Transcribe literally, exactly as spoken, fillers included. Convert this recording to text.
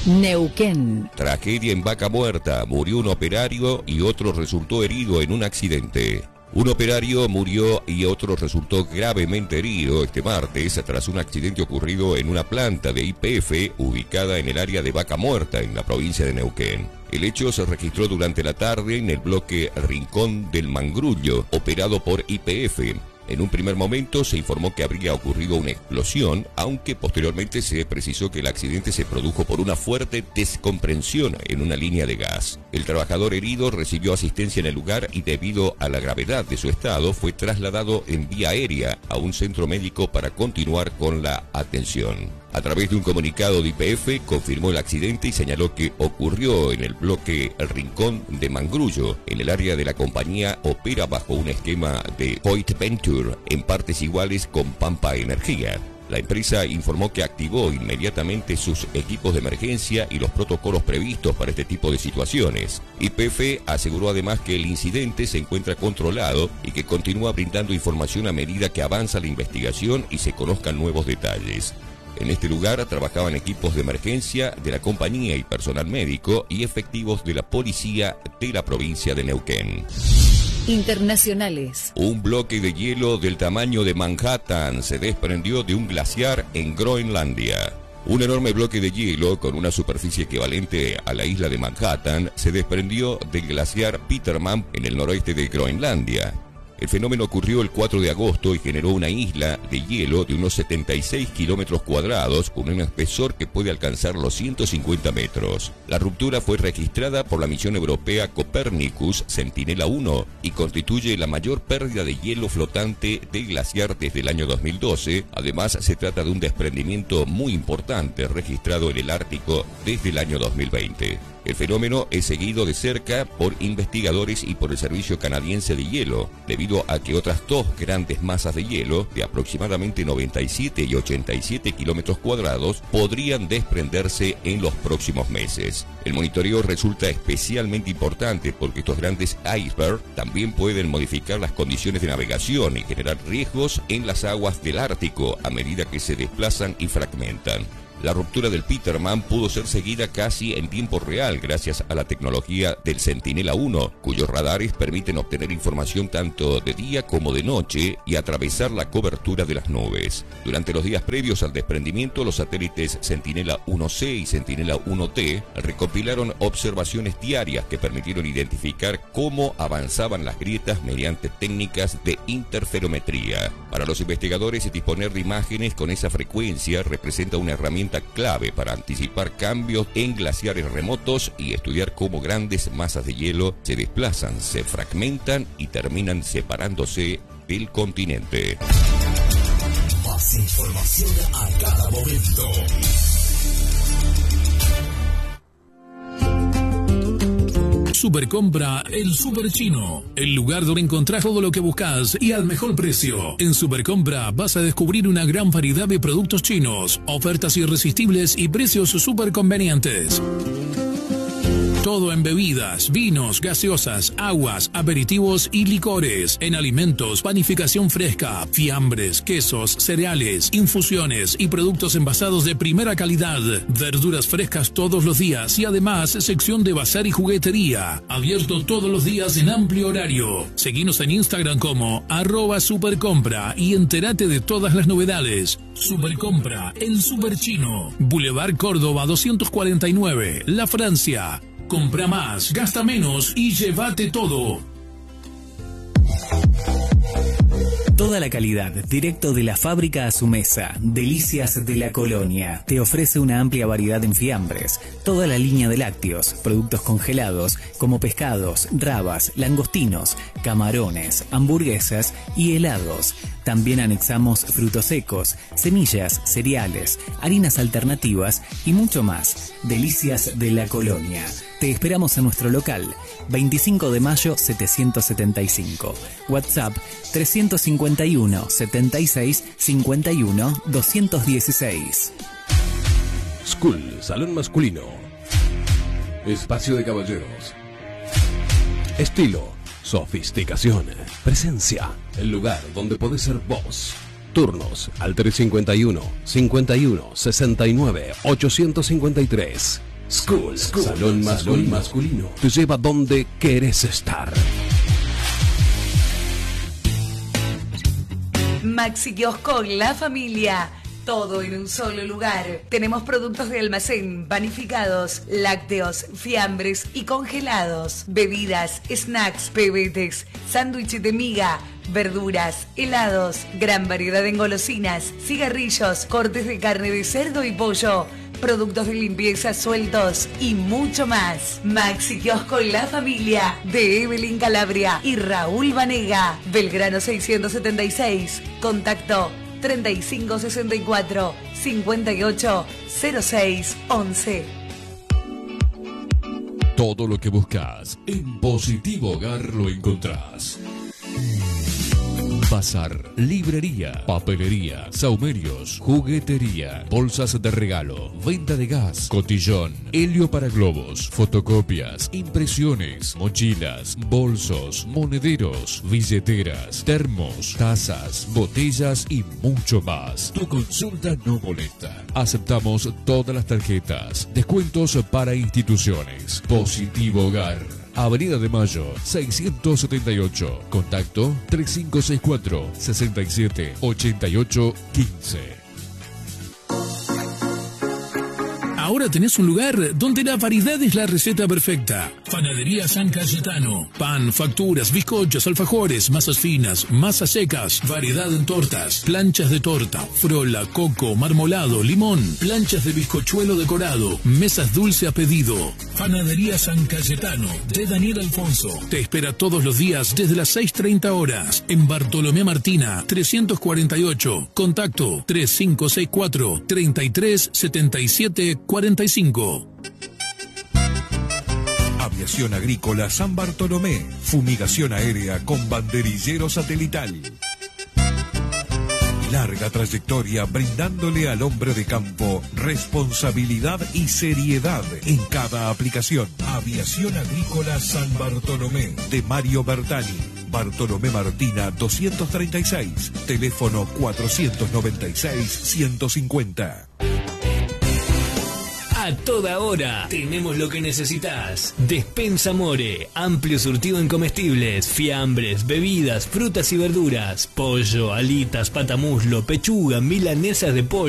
Neuquén. Tragedia en Vaca Muerta. Murió un operario y otro resultó herido en un accidente. Un operario murió y otro resultó gravemente herido este martes tras un accidente ocurrido en una planta de Y P F ubicada en el área de Vaca Muerta, en la provincia de Neuquén. El hecho se registró durante la tarde en el bloque Rincón del Mangrullo, operado por Y P F. En un primer momento se informó que habría ocurrido una explosión, aunque posteriormente se precisó que el accidente se produjo por una fuerte descomprensión en una línea de gas. El trabajador herido recibió asistencia en el lugar y debido a la gravedad de su estado fue trasladado en vía aérea a un centro médico para continuar con la atención. A través de un comunicado de Y P F confirmó el accidente y señaló que ocurrió en el bloque El Rincón de Mangrullo. En el área de la compañía opera bajo un esquema de joint venture en partes iguales con Pampa Energía. La empresa informó que activó inmediatamente sus equipos de emergencia y los protocolos previstos para este tipo de situaciones. Y P F aseguró además que el incidente se encuentra controlado y que continúa brindando información a medida que avanza la investigación y se conozcan nuevos detalles. En este lugar trabajaban equipos de emergencia de la compañía y personal médico y efectivos de la policía de la provincia de Neuquén. Internacionales. Un bloque de hielo del tamaño de Manhattan se desprendió de un glaciar en Groenlandia. Un enorme bloque de hielo con una superficie equivalente a la isla de Manhattan se desprendió del glaciar Petermann en el noroeste de Groenlandia. El fenómeno ocurrió el cuatro de agosto y generó una isla de hielo de unos setenta y seis kilómetros cuadrados con un espesor que puede alcanzar los ciento cincuenta metros. La ruptura fue registrada por la misión europea Copernicus Centinela uno y constituye la mayor pérdida de hielo flotante del glaciar desde el año dos mil doce. Además, se trata de un desprendimiento muy importante registrado en el Ártico desde el año dos mil veinte. El fenómeno es seguido de cerca por investigadores y por el Servicio Canadiense de Hielo, debido a que otras dos grandes masas de hielo, de aproximadamente noventa y siete y ochenta y siete kilómetros cuadrados, podrían desprenderse en los próximos meses. El monitoreo resulta especialmente importante porque estos grandes icebergs también pueden modificar las condiciones de navegación y generar riesgos en las aguas del Ártico a medida que se desplazan y fragmentan. La ruptura del Petermann pudo ser seguida casi en tiempo real gracias a la tecnología del Centinela uno, cuyos radares permiten obtener información tanto de día como de noche y atravesar la cobertura de las nubes. Durante los días previos al desprendimiento, los satélites Centinela uno ce y Centinela uno te recopilaron observaciones diarias que permitieron identificar cómo avanzaban las grietas mediante técnicas de interferometría. Para los investigadores, disponer de imágenes con esa frecuencia representa una herramienta clave para anticipar cambios en glaciares remotos y estudiar cómo grandes masas de hielo se desplazan, se fragmentan y terminan separándose del continente. Más información a cada momento. Supercompra El Super Chino, el lugar donde encontrás todo lo que buscas y al mejor precio. En Supercompra vas a descubrir una gran variedad de productos chinos, ofertas irresistibles y precios súper convenientes. Todo en bebidas, vinos, gaseosas, aguas, aperitivos y licores. En alimentos, panificación fresca, fiambres, quesos, cereales, infusiones y productos envasados de primera calidad. Verduras frescas todos los días y además sección de bazar y juguetería. Abierto todos los días en amplio horario. Seguinos en Instagram como arroba supercompra y entérate de todas las novedades. Supercompra, el Super Chino. Boulevard Córdoba doscientos cuarenta y nueve, La Francia. Compra más, gasta menos y llévate todo. Toda la calidad, directo de la fábrica a su mesa. Delicias de la Colonia. Te ofrece una amplia variedad en fiambres, toda la línea de lácteos, productos congelados como pescados, rabas, langostinos, camarones, hamburguesas y helados. También anexamos frutos secos, semillas, cereales, harinas alternativas y mucho más. Delicias de la Colonia. Te esperamos en nuestro local, veinticinco de mayo setecientos setenta y cinco. WhatsApp trescientos cincuenta y uno, setenta y seis, cincuenta y uno, doscientos dieciséis. School, salón masculino. Espacio de caballeros. Estilo, sofisticación, presencia. El lugar donde podés ser vos. Turnos al tres cincuenta y uno, cincuenta y uno, sesenta y nueve, ochocientos cincuenta y tres. School, School. Salón masculino. masculino. Te lleva donde querés estar. Maxi Kiosco La Familia. Todo en un solo lugar. Tenemos productos de almacén, panificados, lácteos, fiambres y congelados. Bebidas, snacks, pebetes, sándwiches de miga, verduras, helados, gran variedad en golosinas, cigarrillos, cortes de carne de cerdo y pollo, productos de limpieza sueltos y mucho más. Maxi Kiosco La Familia de Evelyn Calabria y Raúl Vanega. Belgrano seiscientos setenta y seis. Contacto treinta y cinco sesenta y cuatro, cincuenta y ocho, cero seis, once. Todo lo que buscas en Positivo Hogar lo encontrás. Bazar, librería, papelería, saumerios, juguetería, bolsas de regalo, venta de gas, cotillón, helio para globos, fotocopias, impresiones, mochilas, bolsos, monederos, billeteras, termos, tazas, botellas y mucho más. Tu consulta no molesta. Aceptamos todas las tarjetas. Descuentos para instituciones. Positivo Hogar. Avenida de Mayo, seiscientos setenta y ocho. Contacto tres cinco seis cuatro, seis siete, ocho ocho uno cinco. Ahora tenés un lugar donde la variedad es la receta perfecta. Panadería San Cayetano. Pan, facturas, bizcochos, alfajores, masas finas, masas secas, variedad en tortas, planchas de torta, frola, coco, marmolado, limón, planchas de bizcochuelo decorado, mesas dulce a pedido. Panadería San Cayetano de Daniel Alfonso. Te espera todos los días desde las seis treinta horas en Bartolomé Martina, trescientos cuarenta y ocho. Contacto tres cinco seis cuatro, treinta y tres, setenta y siete, cuarenta y cinco. Aviación Agrícola San Bartolomé. Fumigación aérea con banderillero satelital. Larga trayectoria brindándole al hombre de campo responsabilidad y seriedad en cada aplicación. Aviación Agrícola San Bartolomé de Mario Bertani. Bartolomé Martina doscientos treinta y seis. Teléfono cuatrocientos noventa y seis, ciento cincuenta. A toda hora tenemos lo que necesitas. Despensa More, amplio surtido en comestibles, fiambres, bebidas, frutas y verduras, pollo, alitas, patamuslo, pechuga, milanesas de pollo.